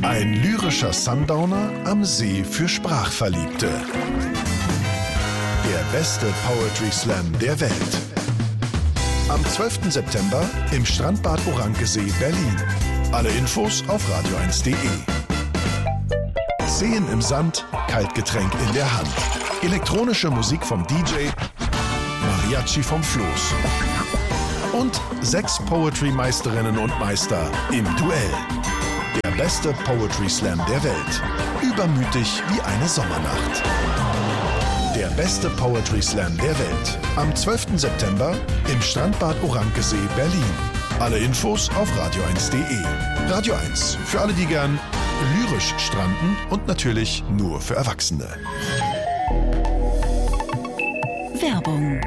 Ein lyrischer Sundowner am See für Sprachverliebte. Der beste Poetry Slam der Welt. Am 12. September im Strandbad Orankesee, Berlin. Alle Infos auf radio1.de. Seen im Sand, Kaltgetränk in der Hand. Elektronische Musik vom DJ, Mariachi vom Floß. Und 6 Poetry-Meisterinnen und Meister im Duell. Der beste Poetry Slam der Welt. Übermütig wie eine Sommernacht. Der beste Poetry Slam der Welt. Am 12. September im Strandbad Orankesee, Berlin. Alle Infos auf radio1.de. Radio 1, für alle, die gern lyrisch stranden und natürlich nur für Erwachsene. Werbung.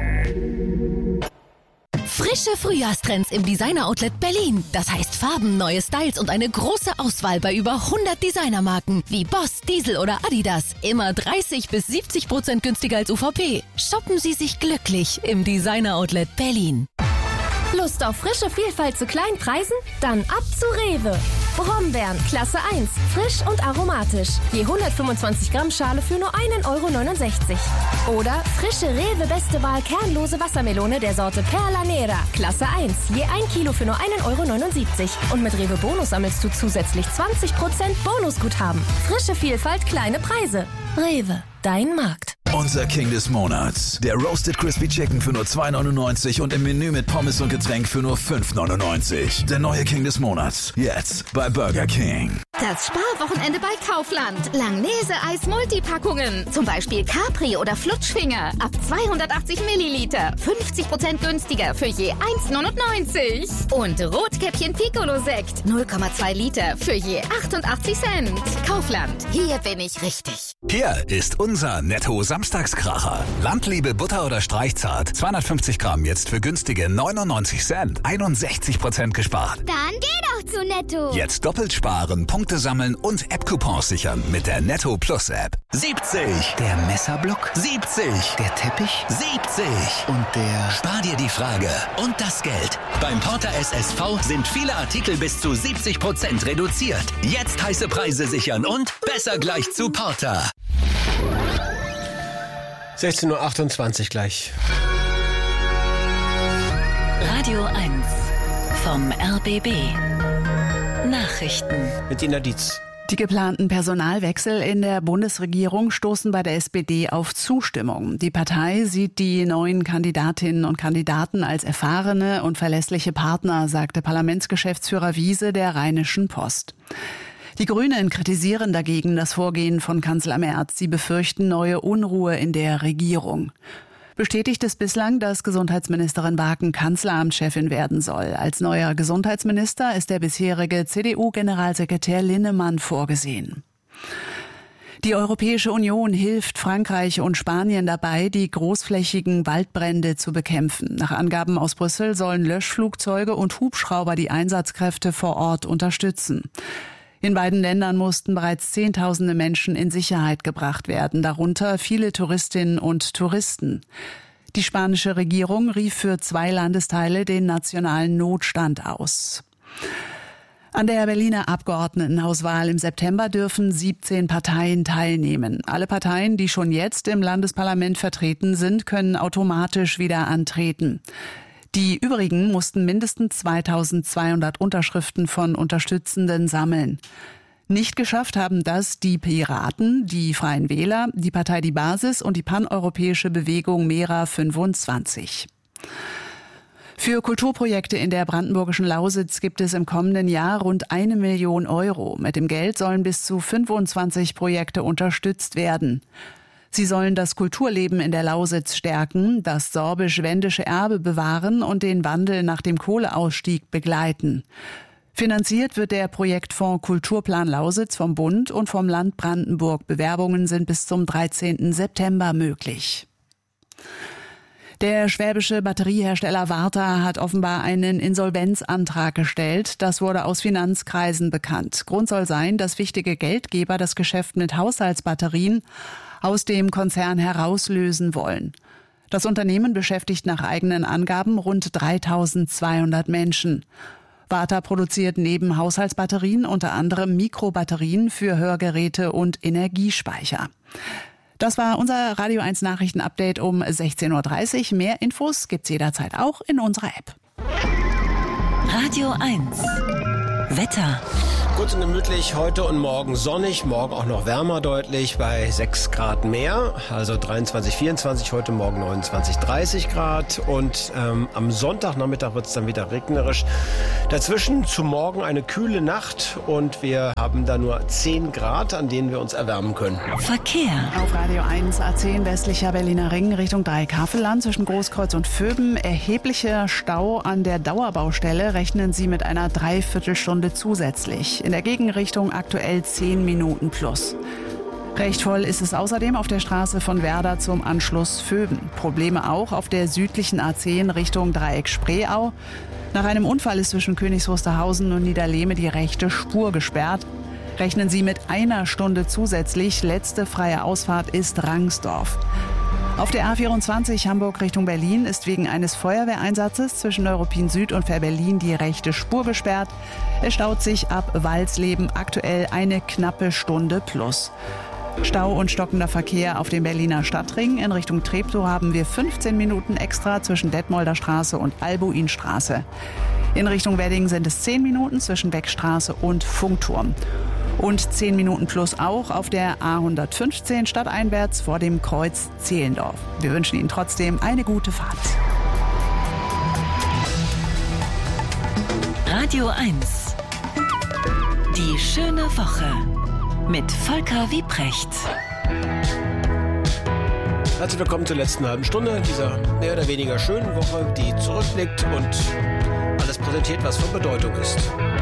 Frische Frühjahrstrends im Designer-Outlet Berlin. Das heißt Farben, neue Styles und eine große Auswahl bei über 100 Designermarken wie Boss, Diesel oder Adidas. Immer 30-70% günstiger als UVP. Shoppen Sie sich glücklich im Designer-Outlet Berlin. Lust auf frische Vielfalt zu kleinen Preisen? Dann ab zu Rewe. Brombeeren, Klasse 1, frisch und aromatisch. Je 125 Gramm Schale für nur 1,69 €. Oder frische Rewe Beste Wahl kernlose Wassermelone der Sorte Perla Nera, Klasse 1, je 1 Kilo für nur 1,79 €. Und mit Rewe Bonus sammelst du zusätzlich 20% Bonusguthaben. Frische Vielfalt, kleine Preise. Rewe, dein Markt. Unser King des Monats. Der Roasted Crispy Chicken für nur 2,99 € und im Menü mit Pommes und Getränk für nur 5,99 €. Der neue King des Monats. Jetzt bei Burger King. Das Sparwochenende bei Kaufland. Langnese-Eis Multipackungen. Zum Beispiel Capri oder Flutschfinger. Ab 280 Milliliter. 50% günstiger für je 1,99 €. Und Rotkäppchen Piccolo-Sekt. 0,2 Liter für je 88 Cent. Kaufland. Hier bin ich richtig. Hier ist unser Netto-Samstagskracher. Landliebe Butter oder Streichzart. 250 Gramm jetzt für günstige 99 Cent. 61% gespart. Dann geh doch zu Netto. Jetzt doppelt sparen, Punkte sammeln und App-Coupons sichern mit der Netto Plus App. 70. Der Messerblock. 70. Der Teppich. 70. Und der... Spar dir die Frage und das Geld. Beim Porter SSV sind viele Artikel bis zu 70% reduziert. Jetzt heiße Preise sichern und besser gleich zu Porter. 16:28 Uhr gleich. Radio 1 vom RBB. Nachrichten. Mit Ina Dietz. Die geplanten Personalwechsel in der Bundesregierung stoßen bei der SPD auf Zustimmung. Die Partei sieht die neuen Kandidatinnen und Kandidaten als erfahrene und verlässliche Partner, sagte Parlamentsgeschäftsführer Wiese der Rheinischen Post. Die Grünen kritisieren dagegen das Vorgehen von Kanzler Merz. Sie befürchten neue Unruhe in der Regierung. Bestätigt ist bislang, dass Gesundheitsministerin Barken Kanzleramtschefin werden soll. Als neuer Gesundheitsminister ist der bisherige CDU-Generalsekretär Linnemann vorgesehen. Die Europäische Union hilft Frankreich und Spanien dabei, die großflächigen Waldbrände zu bekämpfen. Nach Angaben aus Brüssel sollen Löschflugzeuge und Hubschrauber die Einsatzkräfte vor Ort unterstützen. In beiden Ländern mussten bereits Zehntausende Menschen in Sicherheit gebracht werden, darunter viele Touristinnen und Touristen. Die spanische Regierung rief für 2 Landesteile den nationalen Notstand aus. An der Berliner Abgeordnetenhauswahl im September dürfen 17 Parteien teilnehmen. Alle Parteien, die schon jetzt im Landesparlament vertreten sind, können automatisch wieder antreten. Die übrigen mussten mindestens 2200 Unterschriften von Unterstützenden sammeln. Nicht geschafft haben das die Piraten, die Freien Wähler, die Partei Die Basis und die paneuropäische Bewegung Mera 25. Für Kulturprojekte in der brandenburgischen Lausitz gibt es im kommenden Jahr rund 1 Million €. Mit dem Geld sollen bis zu 25 Projekte unterstützt werden. Sie sollen das Kulturleben in der Lausitz stärken, das sorbisch-wendische Erbe bewahren und den Wandel nach dem Kohleausstieg begleiten. Finanziert wird der Projektfonds Kulturplan Lausitz vom Bund und vom Land Brandenburg. Bewerbungen sind bis zum 13. September möglich. Der schwäbische Batteriehersteller Varta hat offenbar einen Insolvenzantrag gestellt. Das wurde aus Finanzkreisen bekannt. Grund soll sein, dass wichtige Geldgeber das Geschäft mit Haushaltsbatterien aus dem Konzern herauslösen wollen. Das Unternehmen beschäftigt nach eigenen Angaben rund 3200 Menschen. Varta produziert neben Haushaltsbatterien unter anderem Mikrobatterien für Hörgeräte und Energiespeicher. Das war unser Radio 1 Nachrichten-Update um 16.30 Uhr. Mehr Infos gibt's jederzeit auch in unserer App. Radio 1 Wetter. Kurz und gemütlich, heute und morgen sonnig, morgen auch noch wärmer deutlich bei 6 Grad mehr, also 23, 24, heute Morgen 29, 30 Grad und am Sonntagnachmittag wird es dann wieder regnerisch. Dazwischen zu morgen eine kühle Nacht und wir haben da nur 10 Grad, an denen wir uns erwärmen können. Verkehr. Auf Radio 1 A10 westlicher Berliner Ring Richtung Dreieck-Havelland zwischen Großkreuz und Vöben. Erheblicher Stau an der Dauerbaustelle, rechnen Sie mit einer Dreiviertelstunde zusätzlich. In der Gegenrichtung aktuell 10 Minuten plus. Recht voll ist es außerdem auf der Straße von Werder zum Anschluss Vöben. Probleme auch auf der südlichen A10 Richtung Dreieck Spreeau. Nach einem Unfall ist zwischen Königs Wusterhausen und Niederlehme die rechte Spur gesperrt. Rechnen Sie mit einer Stunde zusätzlich. Letzte freie Ausfahrt ist Rangsdorf. Auf der A24 Hamburg Richtung Berlin ist wegen eines Feuerwehreinsatzes zwischen Neuruppin Süd und Fähr-Berlin die rechte Spur gesperrt. Es staut sich ab Walsleben aktuell eine knappe Stunde plus. Stau und stockender Verkehr auf dem Berliner Stadtring. In Richtung Treptow haben wir 15 Minuten extra zwischen Detmolder Straße und Albuinstraße. In Richtung Wedding sind es 10 Minuten zwischen Beckstraße und Funkturm. Und 10 Minuten plus auch auf der A115 stadteinwärts vor dem Kreuz Zehlendorf. Wir wünschen Ihnen trotzdem eine gute Fahrt. Radio 1 Die schöne Woche mit Volker Wiebrecht. Herzlich willkommen zur letzten halben Stunde dieser mehr oder weniger schönen Woche, die zurückblickt und alles präsentiert, was von Bedeutung ist.